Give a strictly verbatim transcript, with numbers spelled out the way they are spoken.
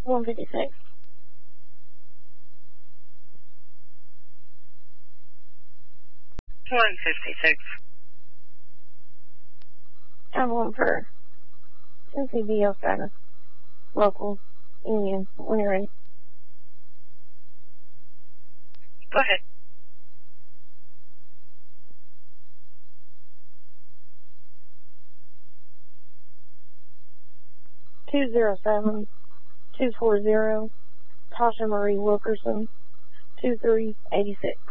one fifty-six. one fifty-six. I'm one for N C B L status. Local. Indian. When you're ready. Go ahead. two zero seven, two four zero, Tasha Marie Wilkerson, two three eight six.